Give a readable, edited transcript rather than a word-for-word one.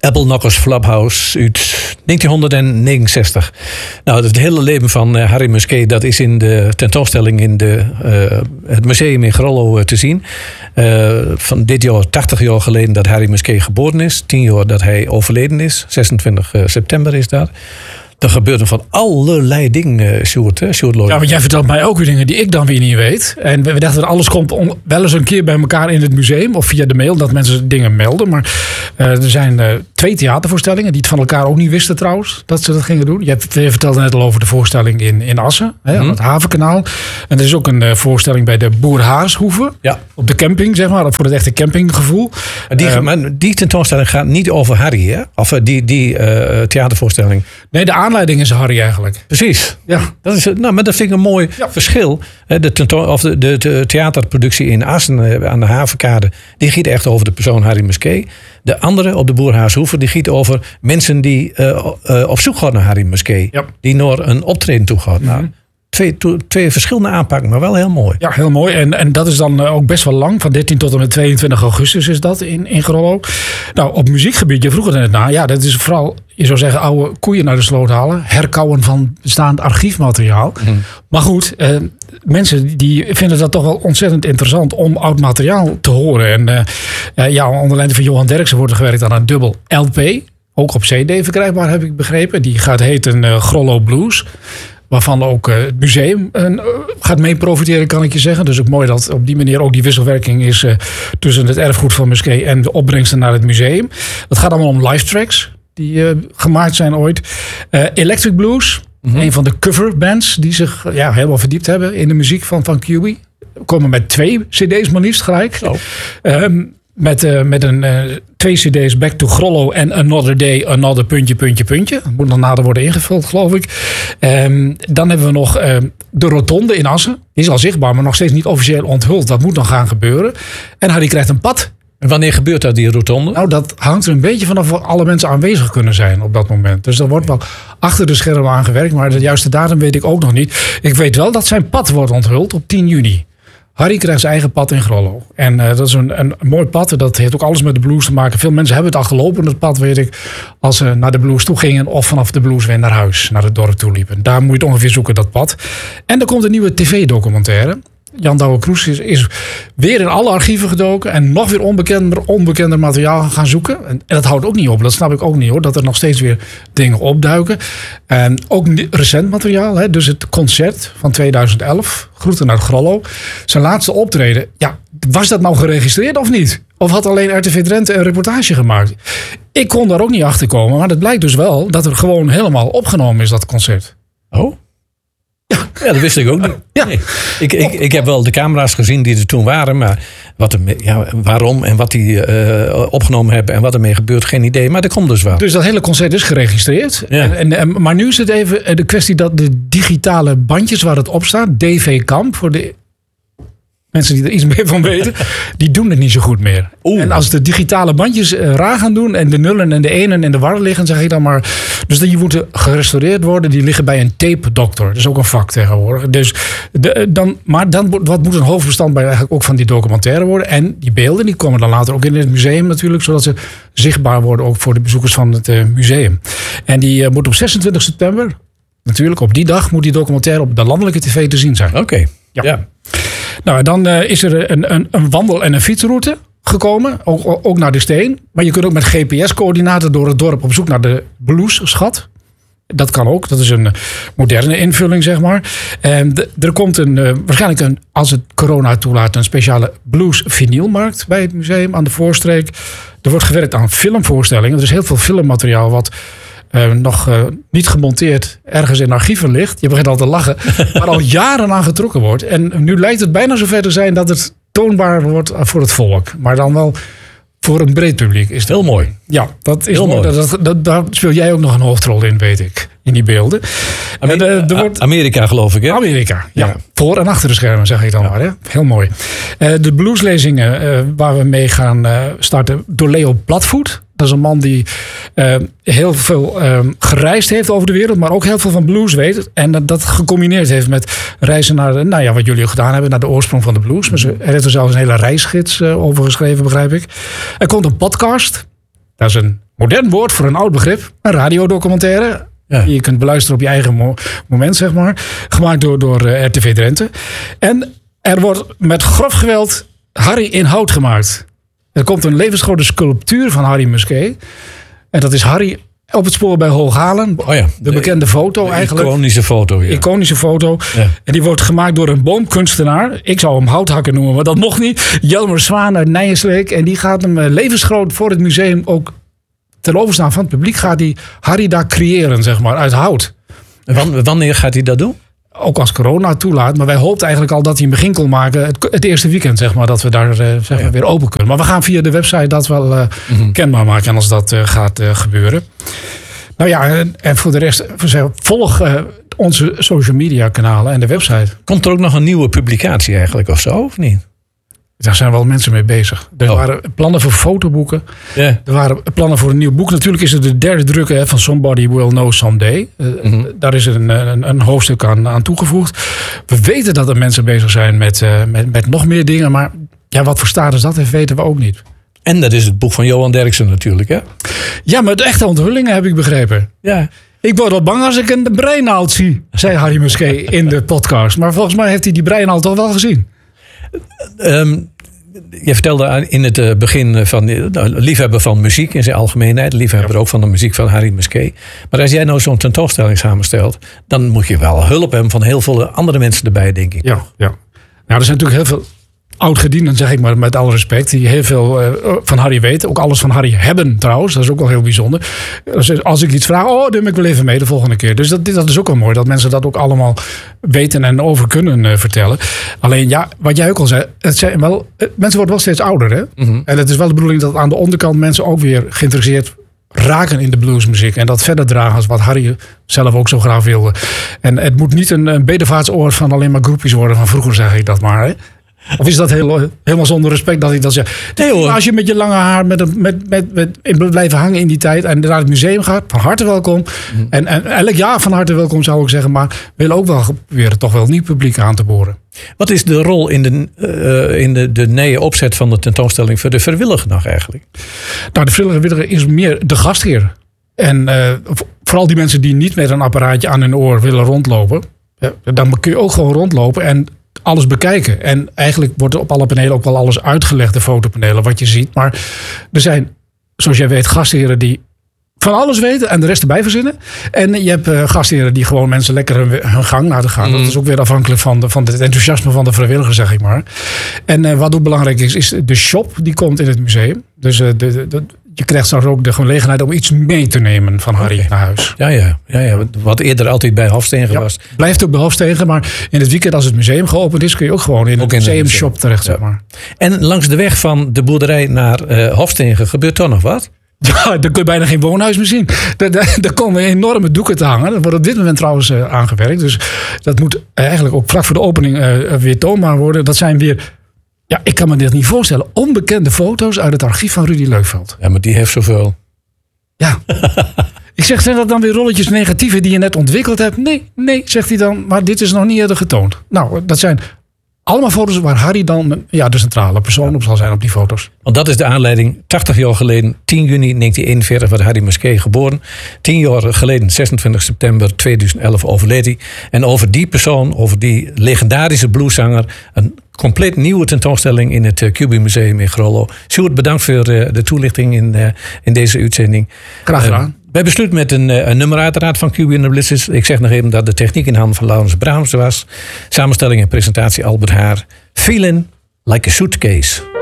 Apple Knockers Flophouse uit 1969. Nou, het hele leven van Harry Musquet, dat is in de tentoonstelling in het museum in Grollo te zien. Van dit jaar 80 jaar geleden dat Harry Musquet geboren is. 10 jaar dat hij overleden is. 26 september is dat. Er gebeurden van allerlei dingen, Sjoerd. Ja, want jij vertelt mij ook weer dingen die ik dan weer niet weet. En we dachten dat alles komt wel eens een keer bij elkaar in het museum. Of via de mail, dat mensen dingen melden. Maar er zijn 2 theatervoorstellingen die het van elkaar ook niet wisten trouwens. Dat ze dat gingen doen. Je vertelde net al over de voorstelling in Assen. Aan het Havenkanaal. En er is ook een voorstelling bij de Boerhaarshoeve. Ja. Op de camping, zeg maar. Voor het echte campinggevoel. Maar die tentoonstelling gaat niet over Harry, hè? Of die theatervoorstelling. Nee, de aanleiding is Harry eigenlijk. Precies. Ja. Maar dat vind ik een mooi verschil. De theaterproductie in Assen aan de Havenkade, die giet echt over de persoon Harry Musquet. De andere op de Boerhaarshoeve, die giet over mensen die op zoek gaan naar Harry Musquet. Ja. Die naar een optreden toe gaan. Mm-hmm. Twee verschillende aanpakken, maar wel heel mooi. Ja, heel mooi. En dat is dan ook best wel lang. Van 13 tot en met 22 augustus is dat in Grollo. Nou, op muziekgebied, je vroeg het net na. Ja, dat is vooral, je zou zeggen, oude koeien naar de sloot halen. Herkauwen van bestaand archiefmateriaal. Mm. Maar goed, mensen die vinden dat toch wel ontzettend interessant om oud materiaal te horen. En onder leiding van Johan Derksen wordt er gewerkt aan een dubbel LP. Ook op CD verkrijgbaar, heb ik begrepen. Die gaat heten Grollo Blues. Waarvan ook het museum gaat mee profiteren, kan ik je zeggen. Dus ook mooi dat op die manier ook die wisselwerking is tussen het erfgoed van Musquet en de opbrengsten naar het museum. Dat gaat allemaal om live tracks die gemaakt zijn ooit. Electric Blues, een van de coverbands die zich helemaal verdiept hebben in de muziek van QB. Komen met 2 cd's maar liefst gelijk. Met 2 cd's Back to Grollo en Another Day, Another ... Dat moet nog nader worden ingevuld, geloof ik. Dan hebben we nog de rotonde in Assen. Die is al zichtbaar, maar nog steeds niet officieel onthuld. Dat moet nog gaan gebeuren. En Harry krijgt een pad. En wanneer gebeurt dat, die rotonde? Nou, dat hangt er een beetje vanaf of alle mensen aanwezig kunnen zijn op dat moment. Dus er wordt wel achter de schermen aan gewerkt. Maar de juiste datum weet ik ook nog niet. Ik weet wel dat zijn pad wordt onthuld op 10 juni. Harry krijgt zijn eigen pad in Grollo. En dat is een mooi pad. Dat heeft ook alles met de blues te maken. Veel mensen hebben het al gelopen, het pad, weet ik. Als ze naar de blues toe gingen of vanaf de blues weer naar huis, naar het dorp toe liepen. Daar moet je het ongeveer zoeken, dat pad. En er komt een nieuwe tv-documentaire. Jan Douwe Kroes is weer in alle archieven gedoken en nog weer onbekender materiaal gaan zoeken. En dat houdt ook niet op, dat snap ik ook niet hoor, dat er nog steeds weer dingen opduiken. En ook recent materiaal, hè, dus het concert van 2011, Groeten uit Grollo. Zijn laatste optreden, was dat nou geregistreerd of niet? Of had alleen RTV Drenthe een reportage gemaakt? Ik kon daar ook niet achter komen, maar het blijkt dus wel dat er gewoon helemaal opgenomen is, dat concert. Oh? Ja, dat wist ik ook niet. Ja. Nee. Ik heb wel de camera's gezien die er toen waren. Maar waarom en wat die opgenomen hebben en wat ermee gebeurt, geen idee. Maar dat komt dus wel. Dus dat hele concert is geregistreerd. Ja. Maar nu is het even de kwestie dat de digitale bandjes waar het op staat, DV-Kamp, voor de mensen die er iets meer van weten, die doen het niet zo goed meer. Oeh. En als de digitale bandjes raar gaan doen en de nullen en de enen in de war liggen, zeg ik dan maar. Dus die moeten gerestaureerd worden. Die liggen bij een tape-dokter. Dat is ook een vak tegenwoordig. Dus wat moet een hoofdbestand eigenlijk ook van die documentaire worden? En die beelden die komen dan later ook in het museum natuurlijk, zodat ze zichtbaar worden ook voor de bezoekers van het museum. En die moet op 26 september, natuurlijk op die dag, moet die documentaire op de landelijke tv te zien zijn. Oké. Ja. Nou, dan is er een wandel- en een fietsroute gekomen, ook naar de Steen. Maar je kunt ook met GPS-coördinaten door het dorp op zoek naar de bluesschat. Dat kan ook, dat is een moderne invulling, zeg maar. En er komt waarschijnlijk als het corona toelaat, een speciale blues-vinylmarkt bij het museum aan de Voorstreek. Er wordt gewerkt aan filmvoorstellingen. Er is heel veel filmmateriaal wat nog niet gemonteerd ergens in archieven ligt. Je begint al te lachen. Maar al jaren aan getrokken wordt. En nu lijkt het bijna zover te zijn dat het toonbaar wordt voor het volk. Maar dan wel voor een breed publiek. Is heel mooi. Ja, dat is heel mooi. Daar speel jij ook nog een hoofdrol in, weet ik. In die beelden. Amerika, geloof ik, hè? Amerika, ja. Voor en achter de schermen, zeg ik dan maar. Hè? Heel mooi. De blueslezingen waar we mee gaan starten door Leo Platvoet. Dat is een man die heel veel gereisd heeft over de wereld, maar ook heel veel van blues weet. En dat gecombineerd heeft met reizen naar, wat jullie gedaan hebben, naar de oorsprong van de blues. Maar er heeft er zelfs een hele reisgids over geschreven, begrijp ik. Er komt een podcast. Dat is een modern woord voor een oud begrip. Een radiodocumentaire. Ja. Die je kunt beluisteren op je eigen moment, zeg maar. Gemaakt door RTV Drenthe. En er wordt met grof geweld Harry in hout gemaakt. Er komt een levensgrote sculptuur van Harry Musquet. En dat is Harry op het spoor bij Hooghalen. De bekende foto eigenlijk. Iconische foto, ja. Iconische foto. Ja. En die wordt gemaakt door een boomkunstenaar. Ik zou hem houthakker noemen, maar dat mocht niet. Jelmer Zwaan uit Nijensteek. En die gaat hem levensgroot voor het museum ook ten overstaan van het publiek. Gaat die Harry daar creëren, zeg maar, uit hout. Wanneer gaat hij dat doen? Ook als corona toelaat. Maar wij hoopten eigenlijk al dat hij een begin kon maken. Het eerste weekend, zeg maar, dat we daar weer open kunnen. Maar we gaan via de website dat wel kenbaar maken als dat gaat gebeuren. Nou ja, en voor de rest, volg onze social media kanalen en de website. Komt er ook nog een nieuwe publicatie eigenlijk of zo, of niet? Daar zijn wel mensen mee bezig. Er waren plannen voor fotoboeken. Yeah. Er waren plannen voor een nieuw boek. Natuurlijk is het de derde druk van Somebody Will Know Someday. Daar is een hoofdstuk aan toegevoegd. We weten dat er mensen bezig zijn met nog meer dingen. Maar ja, wat voor status dat heeft, weten we ook niet. En dat is het boek van Johan Derksen natuurlijk, hè? Ja, met echte onthullingen heb ik begrepen. Ja. Ik word wel bang als ik een breinaald zie, zei Harry Musquet in de podcast. Maar volgens mij heeft hij die breinaald toch wel gezien. Je vertelde in het begin van liefhebber van muziek in zijn algemeenheid. Liefhebber ook van de muziek van Harry Musquet. Maar als jij nou zo'n tentoonstelling samenstelt, dan moet je wel hulp hebben van heel veel andere mensen erbij, denk ik. Ja. Nou, er zijn natuurlijk heel veel oud-gedienden, zeg ik maar met alle respect, die heel veel van Harry weten. Ook alles van Harry hebben trouwens. Dat is ook wel heel bijzonder. Dus als ik iets vraag, neem ik wel even mee de volgende keer. Dus dat is ook wel mooi, dat mensen dat ook allemaal weten en over kunnen vertellen. Alleen ja, wat jij ook al zei, mensen worden wel steeds ouder, hè? Mm-hmm. En het is wel de bedoeling dat aan de onderkant mensen ook weer geïnteresseerd raken in de bluesmuziek. En dat verder dragen als wat Harry zelf ook zo graag wilde. En het moet niet een bedevaartsoord van alleen maar groepjes worden van vroeger, zeg ik dat maar, hè? Of is dat helemaal zonder respect dat ik dat zeg? Nee, hoor. Als je met je lange haar met blijven hangen in die tijd en naar het museum gaat, van harte welkom. Mm. En elk jaar van harte welkom zou ik zeggen, maar wil ook wel proberen toch wel nieuw publiek aan te boren. Wat is de rol in de nieuwe opzet van de tentoonstelling voor de vrijwilliger nog eigenlijk? Nou, de vrijwilliger is meer de gastheer. En vooral die mensen die niet met een apparaatje aan hun oor willen rondlopen, dan kun je ook gewoon rondlopen en alles bekijken. En eigenlijk wordt er op alle panelen ook wel alles uitgelegd, de fotopanelen, wat je ziet. Maar er zijn, zoals jij weet, gastheren die van alles weten en de rest erbij verzinnen. En je hebt gastheren die gewoon mensen lekker hun gang laten gaan. Dat is ook weer afhankelijk van het enthousiasme van de vrijwilliger, zeg ik maar. En wat ook belangrijk is de shop die komt in het museum. Dus je krijgt straks ook de gelegenheid om iets mee te nemen van Harry naar huis. Ja. Wat eerder altijd bij Hofstegen was. Blijft ook bij Hofstegen, maar in het weekend als het museum geopend is, kun je ook gewoon in het museumshop terecht, zeg maar. En langs de weg van de boerderij naar Hofstegen gebeurt toch nog wat? Ja, daar kun je bijna geen woonhuis meer zien. Er komen enorme doeken te hangen. Dat wordt op dit moment trouwens aangewerkt. Dus dat moet eigenlijk ook vlak voor de opening weer toonbaar worden. Dat zijn weer, ja, ik kan me dit niet voorstellen, onbekende foto's uit het archief van Rudy Leukveld. Ja, maar die heeft zoveel. Ja. Ik zeg, zijn dat dan weer rolletjes negatieve die je net ontwikkeld hebt? Nee, zegt hij dan. Maar dit is nog niet eerder getoond. Nou, dat zijn allemaal foto's waar Harry dan de centrale persoon op zal zijn op die foto's. Want dat is de aanleiding. 80 jaar geleden, 10 juni 1941, werd Harry Musquet geboren. 10 jaar geleden, 26 september 2011, overleed hij. En over die persoon, over die legendarische blueszanger, een compleet nieuwe tentoonstelling in het QB Museum in Grollo. Sjoerd, bedankt voor de toelichting in deze uitzending. Graag gedaan. Wij besluiten met een nummer uiteraard van QB and the Blitzers. Ik zeg nog even dat de techniek in handen van Laurens Braams was. Samenstelling en presentatie Albert Haar. Feeling like a suitcase.